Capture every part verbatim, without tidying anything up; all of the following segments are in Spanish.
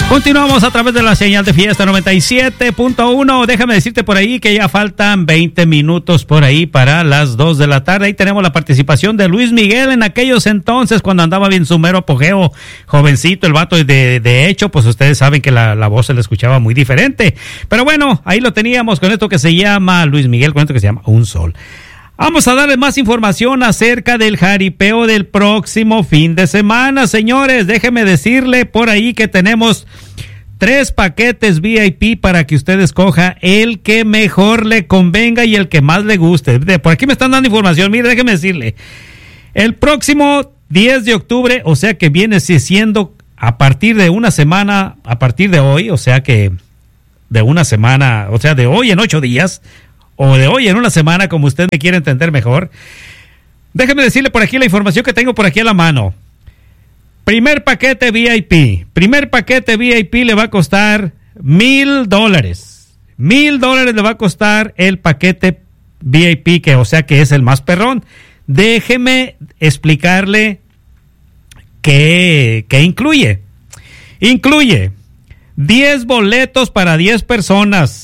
Continuamos a través de la señal de Fiesta noventa y siete punto uno. Déjame decirte por ahí que ya faltan veinte minutos por ahí para las dos de la tarde. Ahí tenemos la participación de Luis Miguel en aquellos entonces cuando andaba bien su mero apogeo, jovencito el vato. De, de hecho, pues ustedes saben que la, la voz se le escuchaba muy diferente. Pero bueno, ahí lo teníamos con esto que se llama Luis Miguel, con esto que se llama Un Sol. Vamos a darles más información acerca del jaripeo del próximo fin de semana, señores. Déjeme decirle por ahí que tenemos tres paquetes V I P para que usted escoja el que mejor le convenga y el que más le guste. Por aquí me están dando información. Mire, déjeme decirle. El próximo diez de octubre, o sea que viene siendo a partir de una semana, a partir de hoy, o sea que de una semana, o sea de hoy en ocho días, o de hoy en una semana, como usted me quiere entender mejor. Déjeme decirle por aquí la información que tengo por aquí a la mano. Primer paquete V I P. Primer paquete V I P le va a costar mil dólares. Mil dólares le va a costar el paquete V I P, que o sea que es el más perrón. Déjeme explicarle qué, qué incluye. Incluye diez boletos para diez personas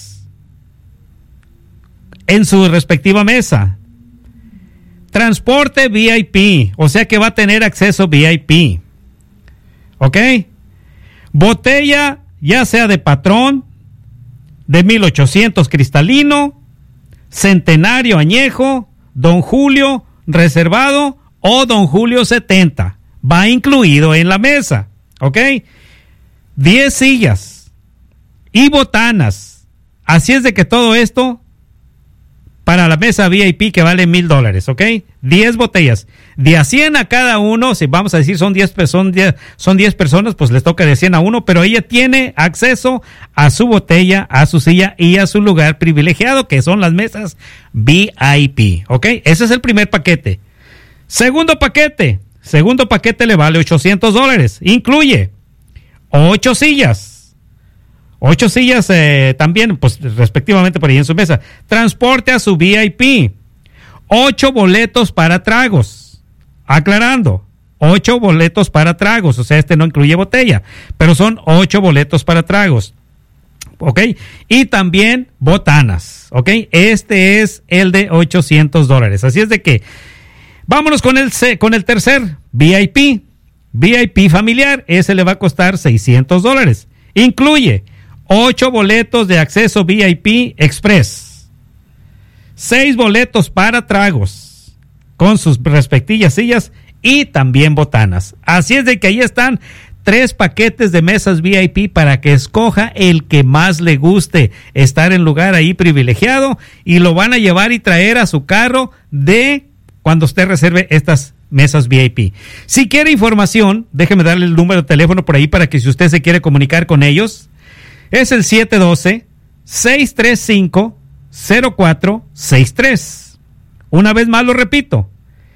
en su respectiva mesa. Transporte V I P, o sea que va a tener acceso V I P. ¿Ok? Botella, ya sea de Patrón, de mil ochocientos cristalino, Centenario añejo, Don Julio reservado o Don Julio setenta. Va incluido en la mesa. ¿Ok? diez sillas y botanas. Así es de que todo esto para la mesa V I P que vale mil dólares, ¿ok? diez botellas. De a cien a cada uno, si vamos a decir son diez, son diez, son diez personas, pues les toca de cien a uno, pero ella tiene acceso a su botella, a su silla y a su lugar privilegiado, que son las mesas V I P, ¿ok? Ese es el primer paquete. Segundo paquete. Segundo paquete le vale ochocientos dólares. Incluye ocho sillas. Ocho sillas eh, también, pues respectivamente por ahí en su mesa. Transporte a su V I P. Ocho boletos para tragos. Aclarando, ocho boletos para tragos. O sea, este no incluye botella, pero son ocho boletos para tragos. ¿Ok? Y también botanas. ¿Ok? Este es el de ochocientos dólares. Así es de que, vámonos con el, con el tercer V I P. V I P familiar. Ese le va a costar seiscientos dólares. Incluye ocho boletos de acceso V I P Express, seis boletos para tragos con sus respectivas sillas y también botanas. Así es de que ahí están tres paquetes de mesas V I P para que escoja el que más le guste, estar en lugar ahí privilegiado, y lo van a llevar y traer a su carro de cuando usted reserve estas mesas V I P. Si quiere información, déjeme darle el número de teléfono por ahí para que si usted se quiere comunicar con ellos, es el siete uno dos, seis tres cinco, cero cuatro seis tres. Una vez más lo repito.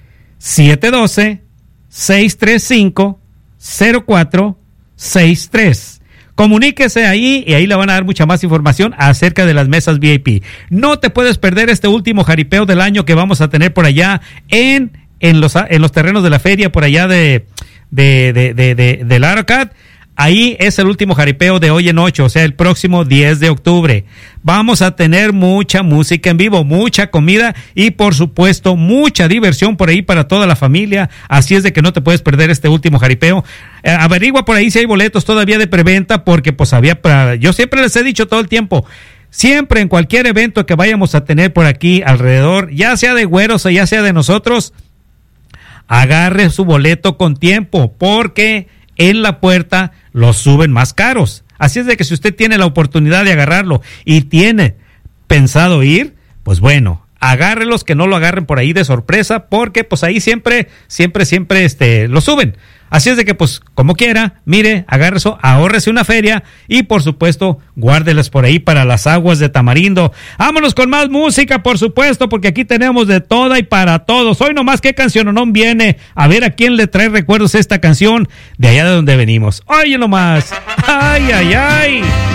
siete uno dos, seis tres cinco, cero cuatro seis tres. Comuníquese ahí y ahí le van a dar mucha más información acerca de las mesas V I P. No te puedes perder este último jaripeo del año que vamos a tener por allá en, en, los, en los terrenos de la feria, por allá de, de, de, de, de, de Laracat. Ahí es el último jaripeo de hoy en ocho, o sea, el próximo diez de octubre. Vamos a tener mucha música en vivo, mucha comida y, por supuesto, mucha diversión por ahí para toda la familia. Así es de que no te puedes perder este último jaripeo. Eh, averigua por ahí si hay boletos todavía de preventa, porque pues había, para, yo siempre les he dicho todo el tiempo, siempre en cualquier evento que vayamos a tener por aquí alrededor, ya sea de güeros o ya sea de nosotros, agarre su boleto con tiempo, porque en la puerta los suben más caros. Así es de que si usted tiene la oportunidad de agarrarlo y tiene pensado ir, pues bueno, agárrelos, que no lo agarren por ahí de sorpresa, porque pues ahí siempre, siempre, siempre este, lo suben. Así es de que pues como quiera, mire, agarre eso, ahórrese una feria y por supuesto guárdelas por ahí para las aguas de Tamarindo. Vámonos con más música, por supuesto, porque aquí tenemos de toda y para todos. Hoy nomás qué canciononón viene, a ver a quién le trae recuerdos esta canción de allá de donde venimos. Oye nomás, ay, ay, ay.